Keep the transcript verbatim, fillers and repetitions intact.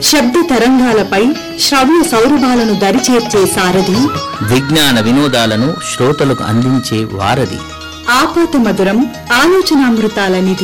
శబ్ద తరంగాలపై శ్రవ్య సౌరభాలను దరిచేర్చే సారథి, విజ్ఞాన వినోదాలను శ్రోతలకు అందించే వారధి, ఆపాత మధురం ఆలోచనామృతాల నిధి.